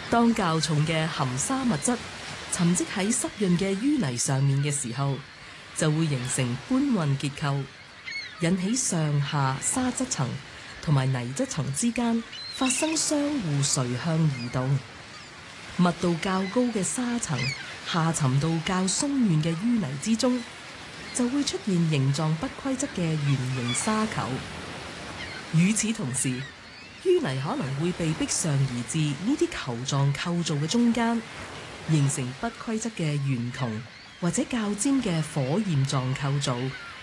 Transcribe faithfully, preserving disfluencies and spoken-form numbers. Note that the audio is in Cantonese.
當較重嘅含沙物質沉積喺濕潤嘅淤泥上面嘅時候，就會形成搬運結構，引起上下沙質層同埋泥質層之間發生相互垂向移動。密度較高嘅沙層下沉到較鬆軟嘅淤泥之中，就會出現形狀不規則嘅圓形沙球。與此同時，淤泥可能會被迫上移至呢啲球狀構造嘅中間，形成不規則嘅圓筒或者較尖嘅火焰狀構造，